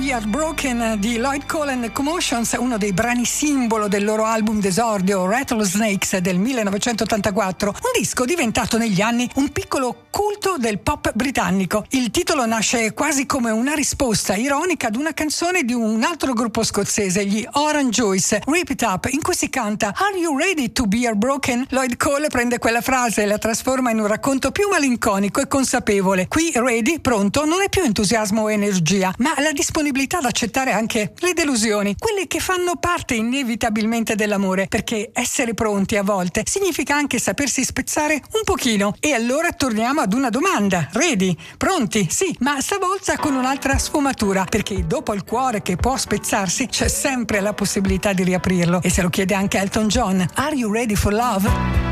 Be Heartbroken di Lloyd Cole and the Commotions, uno dei brani simbolo del loro album d'esordio Rattlesnakes del 1984, un disco diventato negli anni un piccolo culto del pop britannico. Il titolo nasce quasi come una risposta ironica ad una canzone di un altro gruppo scozzese, gli Orange Juice, Rip It Up, in cui si canta Are you ready to be heartbroken? Lloyd Cole prende quella frase e la trasforma in un racconto più malinconico e consapevole. Qui ready, pronto, non è più entusiasmo o energia, ma la disponibilità ad accettare anche le delusioni, quelle che fanno parte inevitabilmente dell'amore, perché essere pronti a volte significa anche sapersi spezzare un pochino. E allora torniamo ad una domanda: ready? Pronti? Sì, ma stavolta con un'altra sfumatura, perché dopo il cuore che può spezzarsi c'è sempre la possibilità di riaprirlo, e se lo chiede anche Elton John. Are you ready for love?